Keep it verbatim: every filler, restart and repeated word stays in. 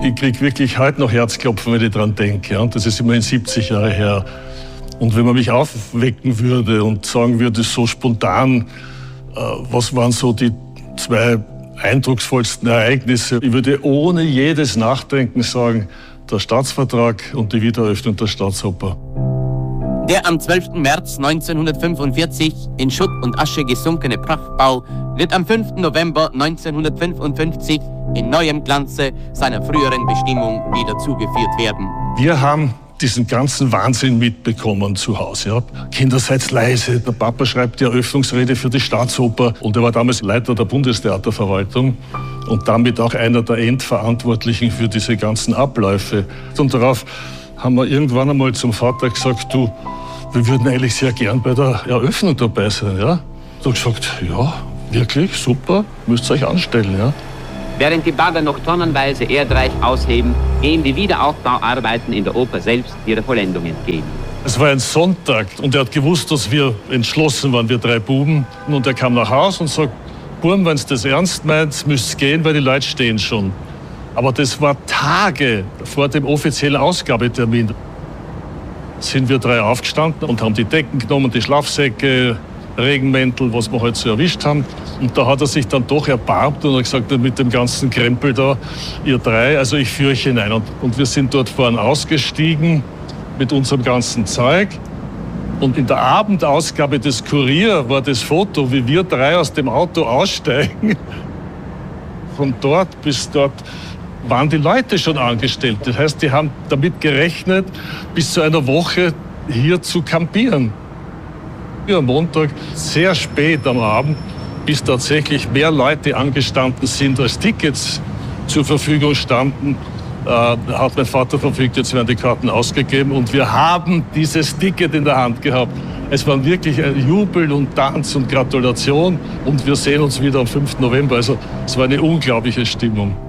Ich kriege wirklich heute noch Herzklopfen, wenn ich daran denke. Ja? Das ist immerhin siebzig Jahre her. Und wenn man mich aufwecken würde und sagen würde, so spontan, äh, was waren so die zwei eindrucksvollsten Ereignisse? Ich würde ohne jedes Nachdenken sagen, der Staatsvertrag und die Wiedereröffnung der Staatsoper. Der am zwölften März neunzehnhundertfünfundvierzig in Schutt und Asche gesunkene Prachtbau wird am fünften November neunzehnhundertfünfundfünfzig in neuem Glanze seiner früheren Bestimmung wieder zugeführt werden. Wir haben diesen ganzen Wahnsinn mitbekommen zu Hause. Ja. Kinder, seid leise. Der Papa schreibt die Eröffnungsrede für die Staatsoper. Und er war damals Leiter der Bundestheaterverwaltung und damit auch einer der Endverantwortlichen für diese ganzen Abläufe. Und darauf haben wir irgendwann einmal zum Vater gesagt, du, wir würden eigentlich sehr gern bei der Eröffnung dabei sein. Ja? Er hat gesagt, ja, wirklich, super, müsst ihr euch anstellen. Ja? Während die Bagger noch tonnenweise Erdreich ausheben, gehen die Wiederaufbauarbeiten in der Oper selbst ihrer Vollendung entgegen. Es war ein Sonntag und er hat gewusst, dass wir entschlossen waren, wir drei Buben. Und er kam nach Hause und sagt, Burm, wenn ihr das ernst meint, müsst ihr gehen, weil die Leute stehen schon. Aber das war Tage vor dem offiziellen Ausgabetermin. Sind wir drei aufgestanden und haben die Decken genommen, die Schlafsäcke, Regenmäntel, was wir halt so erwischt haben. Und da hat er sich dann doch erbarmt und hat gesagt, mit dem ganzen Krempel da, ihr drei, also ich führe euch hinein. Und, und wir sind dort vorne ausgestiegen mit unserem ganzen Zeug. Und in der Abendausgabe des Kurier war das Foto, wie wir drei aus dem Auto aussteigen. Von dort bis dort waren die Leute schon angestellt. Das heißt, die haben damit gerechnet, bis zu einer Woche hier zu campieren. Am Montag, sehr spät am Abend, bis tatsächlich mehr Leute angestanden sind, als Tickets zur Verfügung standen, äh, hat mein Vater verfügt, jetzt werden die Karten ausgegeben und wir haben dieses Ticket in der Hand gehabt. Es war wirklich ein Jubel und Tanz und Gratulation und wir sehen uns wieder am fünften November. Also es war eine unglaubliche Stimmung.